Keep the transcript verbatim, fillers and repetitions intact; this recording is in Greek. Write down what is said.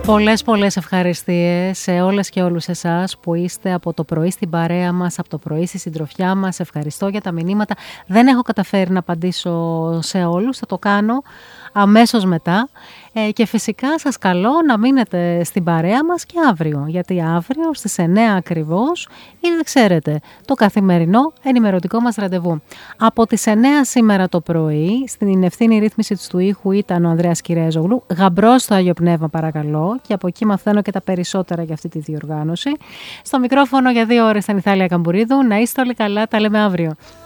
Πολλές πολλές ευχαριστίες σε όλες και όλους εσάς που είστε από το πρωί στην παρέα μας, από το πρωί στη συντροφιά μας. Ευχαριστώ για τα μηνύματα. Δεν έχω καταφέρει να απαντήσω σε όλους, θα το κάνω αμέσως μετά. Ε, και φυσικά σας καλώ να μείνετε στην παρέα μας και αύριο, γιατί αύριο στις εννέα ακριβώς είναι, ξέρετε, το καθημερινό ενημερωτικό μας ραντεβού. Από τις εννέα σήμερα το πρωί, στην ευθύνη ρύθμιση του ήχου ήταν ο Ανδρέας Κυρέζογλου. Γαμπρός στο Άγιο Πνεύμα παρακαλώ, και από εκεί μαθαίνω και τα περισσότερα για αυτή τη διοργάνωση. Στο μικρόφωνο για δύο ώρες ήταν η Θάλια Καμπουρίδου. Να είστε όλοι καλά, τα λέμε αύριο.